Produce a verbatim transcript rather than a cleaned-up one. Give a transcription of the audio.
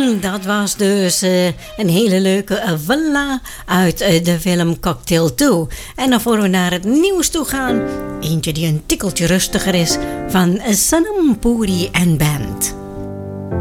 Dat was dus uh, een hele leuke uh, Villa uit uh, de film Cocktail twee. En dan voor we naar het nieuws toe gaan, eentje die een tikkeltje rustiger is van Sanam Puri and Band.